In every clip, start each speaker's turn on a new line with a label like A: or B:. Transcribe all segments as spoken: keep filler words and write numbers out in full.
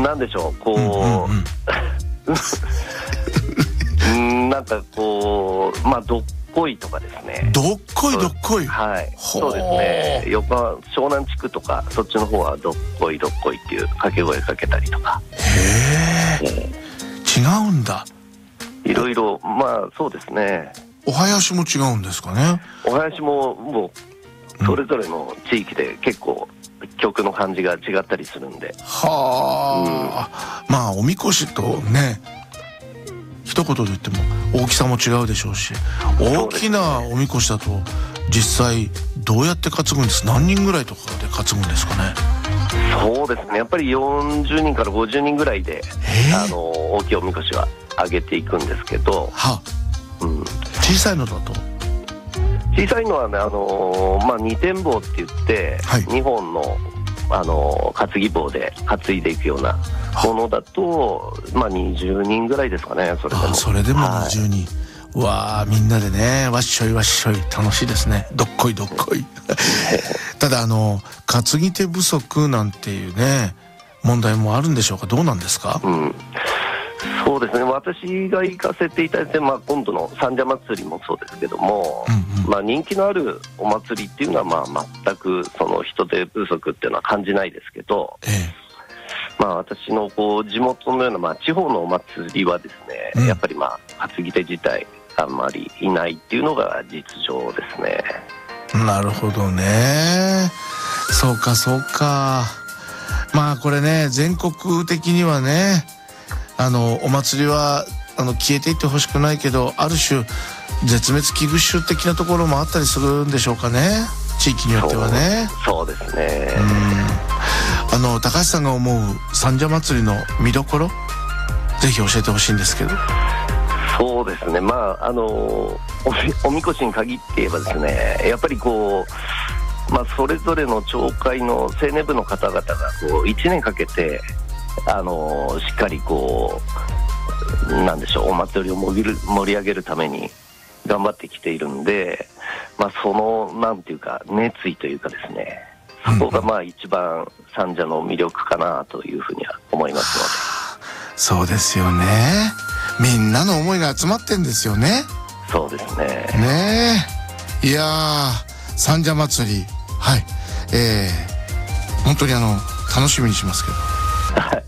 A: なんでしょう、こう、うんうんうん、なんかこう、まあどっこいとかですね。
B: どっこいどっこい。
A: はい。そうですね。横浜湘南地区とかそっちの方はどっこいどっこいっていう掛け声かけたりとか。
B: へえ。えー、違うんだ。
A: いろいろ、まあそうですね。
B: お囃子も違うんですかね。
A: お囃子ももうそれぞれの地域で結構曲の感じが違ったりするんで。
B: はあ、うん、まあおみこしとね、一言で言っても大きさも違うでしょうし、大きなおみこしだと実際どうやって担ぐんです？何人ぐらいとかで担ぐんですかね。
A: そうですね、やっぱりよんじゅうにんからごじゅうにんぐらいで、あの大きいおみこしは上げていくんですけど、
B: はあ、うん、小さいのだと
A: 小さいのはね、あのー、まあ二点棒って言って、はい、にほんの、あのー、担ぎ棒で担いでいくようなものだと、まあにじゅうにんぐらいですかね。それでも。あ、それでもにじゅうにん。
B: はい、わあ、みんなでね、わっしょいわっしょい、楽しいですね。どっこいどっこい。ただあの担ぎ手不足なんていうね問題もあるんでしょうか。どうなんですか？
A: うん、そうですね、私が行かせていただいて、まあ、今度の三社祭りもそうですけども、うんうん、まあ、人気のあるお祭りっていうのは、まあ、全くその人手不足っていうのは感じないですけど、ええ、まあ、私のこう地元のような、まあ、地方のお祭りはですね、うん、やっぱり、まあ、担ぎ手自体あんまりいないっていうのが実情ですね。
B: なるほどね。そうかそうか。まあこれね、全国的にはね、あのお祭りはあの消えていってほしくないけど、ある種絶滅危惧種的なところもあったりするんでしょうかね、地域によってはね。
A: そう、そうですね。
B: うん、あの高橋さんが思う三社祭りの見どころ、ぜひ教えてほしいんですけど。
A: そうですね、まああのおみ、おみこしに限って言えばですね、やっぱりこう、まあ、それぞれの町会の青年部の方々がこういちねんかけて、あのしっかりこうなんでしょう、お祭りを盛り、盛り上げるために頑張ってきているんで、まあ、そのなんていうか熱意というかですね、そこがまあ一番三社の魅力かなというふうには思いますので。
B: そうですよね、みんなの思いが集まってんですよね。
A: そうですね。
B: ねえ、いやー、三社祭り、はい、えー、本当にあの楽しみにしますけど。はい。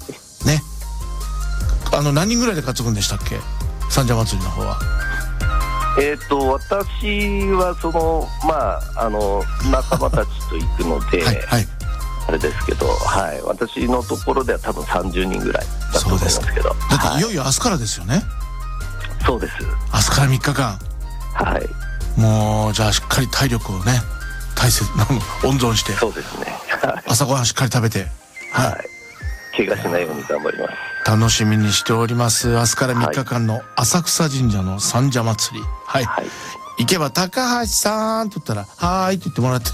B: ね。あの何人ぐらいで担ぐんでしたっけ、三社祭りの方は。
A: えっと私はそのまああの仲間たちと行くので。はい、はい、あれですけど、はい、私のところでは多分さんじゅうにんぐらいだと思いますけど。
B: だっていよいよ明日からですよね。
A: はい、そうです。
B: 明日からみっかかん。
A: はい。
B: もうじゃあしっかり体力をね、大切な温存して。
A: そうですね。はい、
B: 朝ごはんしっかり食べて。
A: はい。はい、怪我しないように頑張ります。
B: 楽しみにしております。明日からみっかかんの浅草神社の三社祭り。はい。はい、行けば高橋さんって言ったらはーいって言ってもらって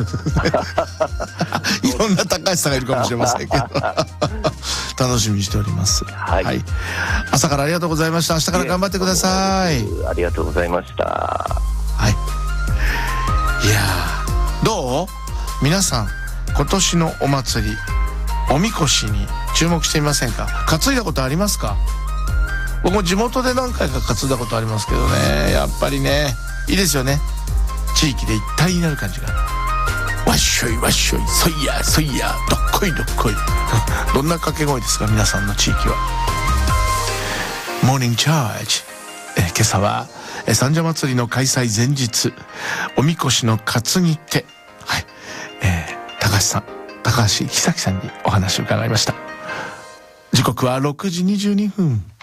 B: いろんな高橋さんがいるかもしれませんけど楽しみにしております。はい、はい、朝からありがとうございました。明日から頑張ってください。
A: ありがとうございました。
B: はい。いやー、どう皆さん、今年のお祭りおみこしに注目してみませんか。担いだことありますか。僕も地元で何回か担いだことありますけどね、やっぱりね、いいですよね。地域で一体になる感じが。わっしょいわっしょい、そいやそいや、どっこいどっこいどんな掛け声ですか、皆さんの地域は。モーニングチャージ、え今朝はえ三社祭りの開催前日、おみこしの担ぎ手、はい、えー、高橋さん、高橋久樹さんにお話を伺いました。時刻はろくじにじゅうにふん。